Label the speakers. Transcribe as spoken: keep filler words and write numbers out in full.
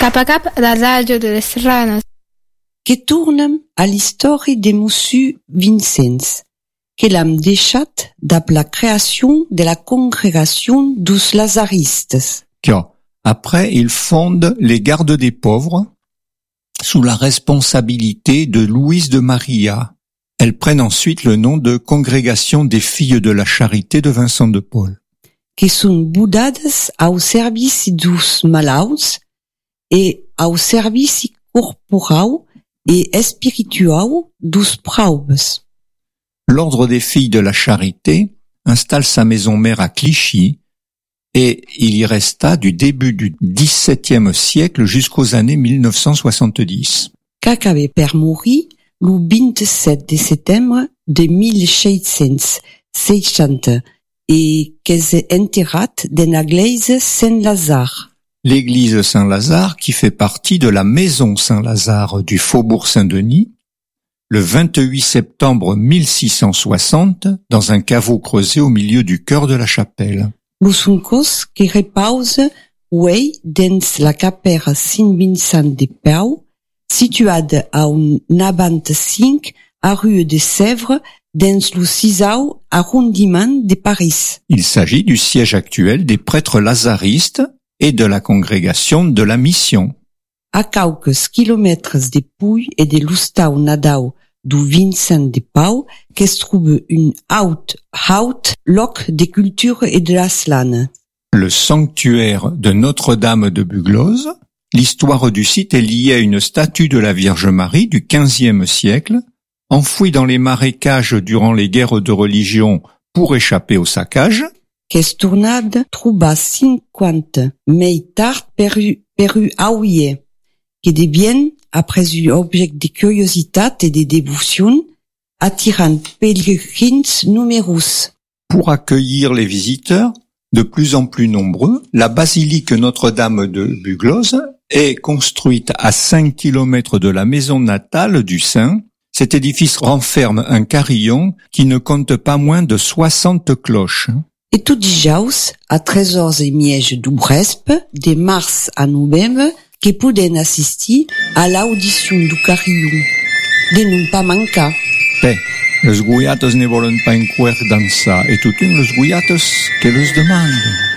Speaker 1: Cap a cap da radio de Serrano.
Speaker 2: Que tornem a l'histori de Monsieur Vincenz, que l'am deixat dap la création de la congrégation dos Lazaristes.
Speaker 3: Car après, il fonde les Gardes des Pauvres sous la responsabilité de Louise de Maria. Elles prennent ensuite le nom de Congrégation des Filles de la Charité de Vincent de Paul.
Speaker 2: Que sont boudades au service dos malauts et au service corporal et spiritual dos pauvres.
Speaker 3: L'Ordre des Filles de la Charité installe sa maison mère à Clichy et il y resta du début du dix-septième siècle jusqu'aux années mille neuf cent soixante-dix.
Speaker 2: Qu'acabé per mourir le vingt-sept de septembre de mille sept-cents seixanta et qu'est enterrat dans l'église Saint-Lazare.
Speaker 3: L'église Saint-Lazare qui fait partie de la maison Saint-Lazare du Faubourg Saint-Denis, le vingt-huit septembre mille six cent soixante, dans un caveau creusé au milieu du chœur de la chapelle.
Speaker 2: Busuncos qui repose, oui, dans la capella Saint-Vincent de Paul, située à un vingt-cinq à rue de Sèvres, dans le sixième arrondissement de Paris.
Speaker 3: Il s'agit du siège actuel des prêtres lazaristes et de la congrégation de la Mission.
Speaker 2: À quelques kilomètres de Puy et de l'Ustau Nadau du Vincent de Paul, que se trouve une haute, haute loc de culture et de la slane.
Speaker 3: Le sanctuaire de Notre-Dame de Buglose. L'histoire du site est liée à une statue de la Vierge Marie du quinzième siècle, enfouie dans les marécages durant les guerres de religion pour échapper au saccage.
Speaker 2: Qu'est tournade trouba cinquante mai tard peru, peru auie, que deviennent, après un objet de curiosité et de dévotion, attirant pèlerins numerous.
Speaker 3: Pour accueillir les visiteurs, de plus en plus nombreux, la basilique Notre-Dame de Buglose est construite à cinq kilomètres de la maison natale du saint. Cet édifice renferme un carillon qui ne compte pas moins de soixante cloches.
Speaker 2: Et tout dijous, à treize heures et miège du Brespe, de mars à novembre, que poden assister à l'audition du carillon. De non pas mancar.
Speaker 3: Bé, les guiatos ne volen pas encuer dansa, et tothom les guiatos que les demanden.